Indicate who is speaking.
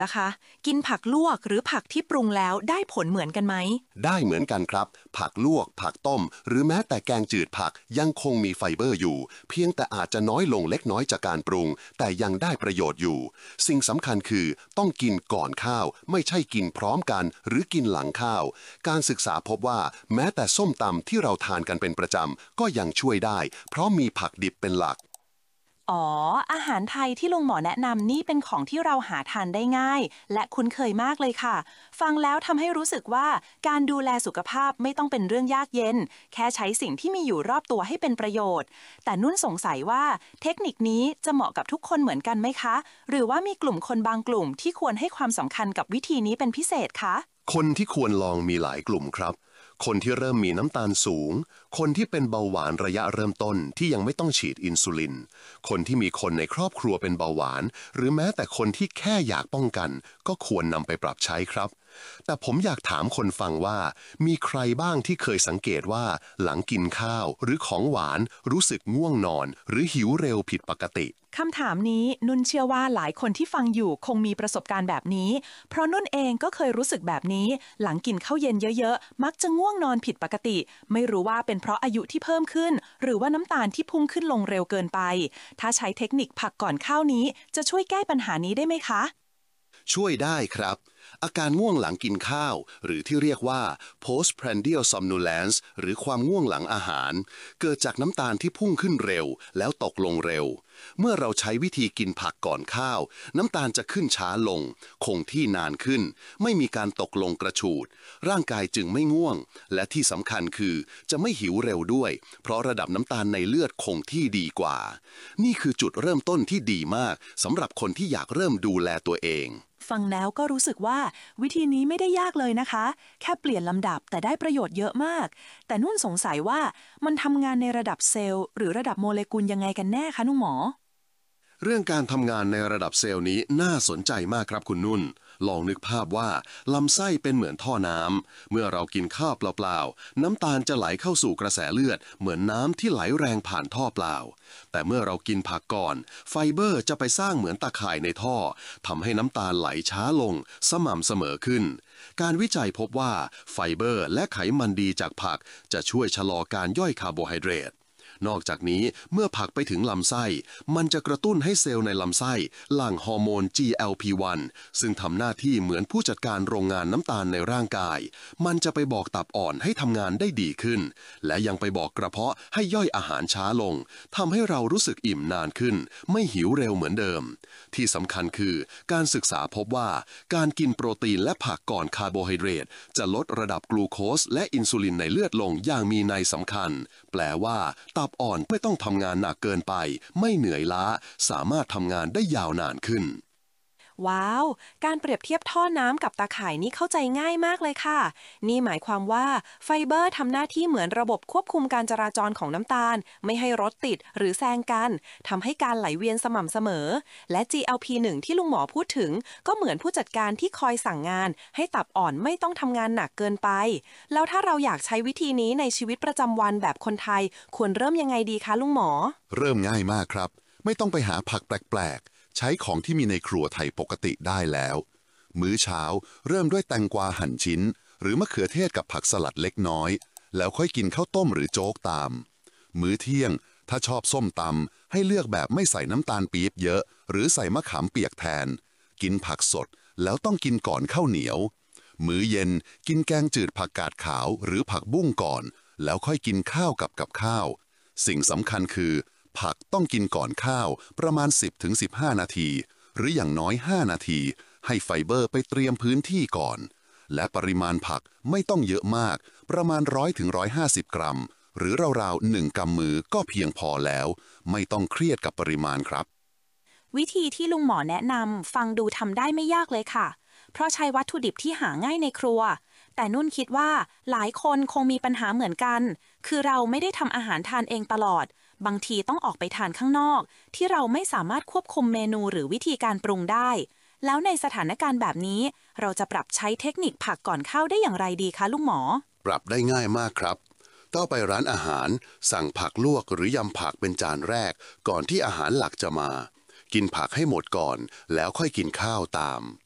Speaker 1: นะคะกินผักลวกหรือผักที่ปรุงแล้วได้ผลเหมือนกันไหม
Speaker 2: ได้เหมือนกันครับผักลวกผักต้มหรือแม้แต่แกงจืดผักยังคงมีไฟเบอร์อยู่เพียงแต่อาจจะน้อยลงเล็กน้อยจากการปรุงแต่ยังได้ประโยชน์อยู่สิ่งสำคัญคือต้องกินก่อนข้าวไม่ใช่กินพร้อมกันหรือกินหลังข้าวการศึกษาพบว่าแม้แต่ส้มตำที่เราทานกันเป็นประจำก็ยังช่วยได้เพราะมีผักดิบเป็นหลัก
Speaker 1: อ๋ออาหารไทยที่ลุงหมอแนะนำนี่เป็นของที่เราหาทานได้ง่ายและคุ้นเคยมากเลยค่ะฟังแล้วทำให้รู้สึกว่าการดูแลสุขภาพไม่ต้องเป็นเรื่องยากเย็นแค่ใช้สิ่งที่มีอยู่รอบตัวให้เป็นประโยชน์แต่นุ่นสงสัยว่าเทคนิคนี้จะเหมาะกับทุกคนเหมือนกันไหมคะหรือว่ามีกลุ่มคนบางกลุ่มที่ควรให้ความสำคัญกับวิธีนี้เป็นพิเศษคะ
Speaker 2: คนที่ควรลองมีหลายกลุ่มครับคนที่เริ่มมีน้ำตาลสูงคนที่เป็นเบาหวานระยะเริ่มต้นที่ยังไม่ต้องฉีดอินซูลินคนที่มีคนในครอบครัวเป็นเบาหวานหรือแม้แต่คนที่แค่อยากป้องกันก็ควรนำไปปรับใช้ครับแต่ผมอยากถามคนฟังว่ามีใครบ้างที่เคยสังเกตว่าหลังกินข้าวหรือของหวานรู้สึกง่วงนอนหรือหิวเร็วผิดปกติ
Speaker 1: คำถามนี้นุ่นเชื่อว่าหลายคนที่ฟังอยู่คงมีประสบการณ์แบบนี้เพราะนุ่นเองก็เคยรู้สึกแบบนี้หลังกินข้าวเย็นเยอะๆมักจะง่วงนอนผิดปกติไม่รู้ว่าเป็นเพราะอายุที่เพิ่มขึ้นหรือว่าน้ำตาลที่พุ่งขึ้นลงเร็วเกินไปถ้าใช้เทคนิคผักก่อนข้าวนี้จะช่วยแก้ปัญหานี้ได้ไหมคะ
Speaker 2: ช่วยได้ครับอาการง่วงหลังกินข้าวหรือที่เรียกว่า postprandial somnolence หรือความง่วงหลังอาหารเกิดจากน้ำตาลที่พุ่งขึ้นเร็วแล้วตกลงเร็วเมื่อเราใช้วิธีกินผักก่อนข้าวน้ำตาลจะขึ้นช้าลงคงที่นานขึ้นไม่มีการตกลงกระฉูดร่างกายจึงไม่ง่วงและที่สำคัญคือจะไม่หิวเร็วด้วยเพราะระดับน้ำตาลในเลือดคงที่ดีกว่านี่คือจุดเริ่มต้นที่ดีมากสำหรับคนที่อยากเริ่มดูแลตัวเอง
Speaker 1: ฟังแล้วก็รู้สึกว่าวิธีนี้ไม่ได้ยากเลยนะคะแค่เปลี่ยนลำดับแต่ได้ประโยชน์เยอะมากแต่นุ่นสงสัยว่ามันทำงานในระดับเซลล์หรือระดับโมเลกุลยังไงกันแน่คะนุ่งหมอ
Speaker 2: เรื่องการทำงานในระดับเซลล์นี้น่าสนใจมากครับคุณนุ่นลองนึกภาพว่าลำไส้เป็นเหมือนท่อน้ำเมื่อเรากินข้าวเปล่าๆน้ำตาลจะไหลเข้าสู่กระแสเลือดเหมือนน้ำที่ไหลแรงผ่านท่อเปล่าแต่เมื่อเรากินผักก่อนไฟเบอร์จะไปสร้างเหมือนตาข่ายในท่อทำให้น้ำตาลไหลช้าลงสม่ำเสมอขึ้นการวิจัยพบว่าไฟเบอร์และไขมันดีจากผักจะช่วยชะลอการย่อยคาร์โบไฮเดรตนอกจากนี้เมื่อผักไปถึงลำไส้มันจะกระตุ้นให้เซลล์ในลำไส้หลั่งฮอร์โมน GLP-1 ซึ่งทำหน้าที่เหมือนผู้จัดการโรงงานน้ำตาลในร่างกายมันจะไปบอกตับอ่อนให้ทำงานได้ดีขึ้นและยังไปบอกกระเพาะให้ย่อยอาหารช้าลงทำให้เรารู้สึกอิ่มนานขึ้นไม่หิวเร็วเหมือนเดิมที่สำคัญคือการศึกษาพบว่าการกินโปรตีนและผักก่อนคาร์โบไฮเดรตจะลดระดับกลูโคสและอินซูลินในเลือดลงอย่างมีนัยสำคัญแปลว่าตับอ่อนไม่ต้องทำงานหนักเกินไปไม่เหนื่อยล้าสามารถทำงานได้ยาวนานขึ้น
Speaker 1: ว้าวการเปรียบเทียบท่อน้ำกับตาข่ายนี่เข้าใจง่ายมากเลยค่ะนี่หมายความว่าไฟเบอร์ทำหน้าที่เหมือนระบบควบคุมการจราจรของน้ำตาลไม่ให้รถติดหรือแซงกันทำให้การไหลเวียนสม่ำเสมอและ GLP-1 ที่ลุงหมอพูดถึงก็เหมือนผู้จัดการที่คอยสั่งงานให้ตับอ่อนไม่ต้องทำงานหนักเกินไปแล้วถ้าเราอยากใช้วิธีนี้ในชีวิตประจำวันแบบคนไทยควรเริ่มยังไงดีคะลุงหมอ
Speaker 2: เริ่มง่ายมากครับไม่ต้องไปหาผักแปลกๆใช้ของที่มีในครัวไทยปกติได้แล้วมื้อเช้าเริ่มด้วยแตงกวาหั่นชิ้นหรือมะเขือเทศกับผักสลัดเล็กน้อยแล้วค่อยกินข้าวต้มหรือโจ๊กตามมื้อเที่ยงถ้าชอบส้มตำให้เลือกแบบไม่ใส่น้ำตาลปี๊บเยอะหรือใส่มะขามเปียกแทนกินผักสดแล้วต้องกินก่อนข้าวเหนียวมื้อเย็นกินแกงจืดผักกาดขาวหรือผักบุ้งก่อนแล้วค่อยกินข้าวกับข้าวสิ่งสำคัญคือผักต้องกินก่อนข้าวประมาณ 10-15 นาทีหรืออย่างน้อย5นาทีให้ไฟเบอร์ไปเตรียมพื้นที่ก่อนและปริมาณผักไม่ต้องเยอะมากประมาณ100-150 กรัมหรือราวๆ1 กำมือก็เพียงพอแล้วไม่ต้องเครียดกับปริมาณครับ
Speaker 1: วิธีที่ลุงหมอแนะนำฟังดูทำได้ไม่ยากเลยค่ะเพราะใช้วัตถุดิบที่หาง่ายในครัวแต่นุ่นคิดว่าหลายคนคงมีปัญหาเหมือนกันคือเราไม่ได้ทำอาหารทานเองตลอดบางทีต้องออกไปทานข้างนอกที่เราไม่สามารถควบคุมเมนูหรือวิธีการปรุงได้แล้วในสถานการณ์แบบนี้เราจะปรับใช้เทคนิคผักก่อนเข้าได้อย่างไรดีคะลุงหมอ
Speaker 2: ปรับได้ง่ายมากครับต้องไปร้านอาหารสั่งผักลวกหรือยำผักเป็นจานแรกก่อนที่อาหารหลักจะมากินผักให้หมดก่อนแล้วค่อยกินข้าวตาม